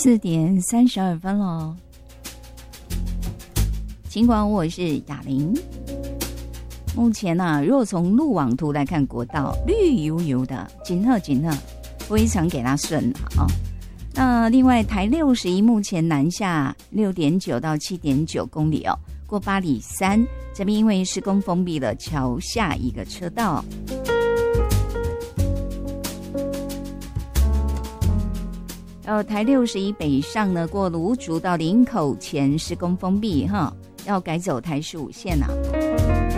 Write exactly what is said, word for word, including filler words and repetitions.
四点三十二分了，尽管我是雅玲。目前呢、啊，如果从路网图来看，国道绿油油的，紧特紧特，非常给它顺了哦。那另外台六十一目前南下六点九到七点九公里哦，过八里山这边因为施工封闭了桥下一个车道。然后台六十一北上呢，过芦竹到林口前施工封闭哈，要改走台十五线啊。